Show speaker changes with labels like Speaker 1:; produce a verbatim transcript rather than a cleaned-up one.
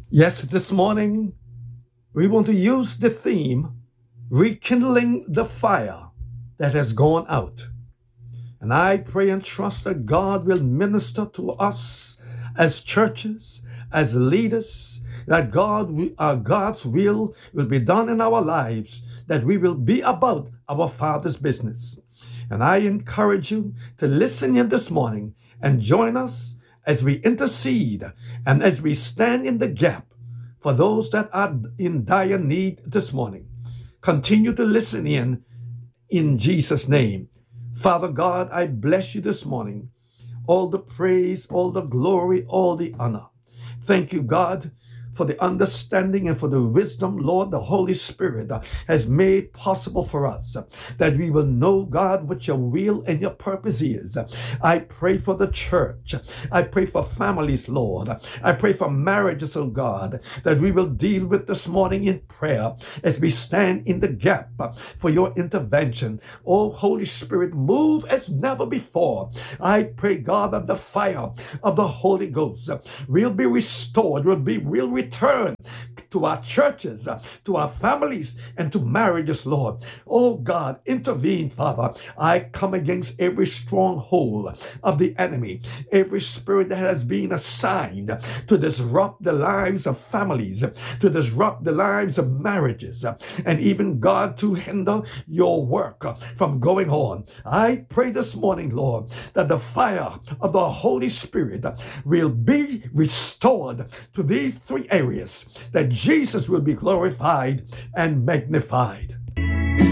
Speaker 1: Yes, this morning we want to use the theme rekindling the fire that has gone out. And I pray and trust that God will minister to us as churches, as leaders, that God, uh, God's will will be done in our lives, that we will be about our Father's business. And I encourage you to listen in this morning and join us as we intercede and as we stand in the gap for those that are in dire need this morning. Continue to listen in in Jesus' name. Father God, I bless you this morning. All the praise, all the glory, all the honor. Thank you, God, for the understanding and for the wisdom, Lord, the Holy Spirit uh, has made possible for us, uh, that we will know, God, what your will and your purpose is. Uh, I pray for the church. I pray for families, Lord. I pray for marriages, oh God, that we will deal with this morning in prayer as we stand in the gap uh, for your intervention. Oh, Holy Spirit, move as never before. I pray, God, that the fire of the Holy Ghost uh, will be restored, will be will return to our churches, uh, to our families, and to marriages, Lord. Oh God, intervene, Father. I come against every stronghold of the enemy, every spirit that has been assigned to disrupt the lives of families, to disrupt the lives of marriages, and even, God, to hinder your work from going on. I pray this morning, Lord, that the fire of the Holy Spirit will be restored to these three areas, that Jesus will be glorified and magnified.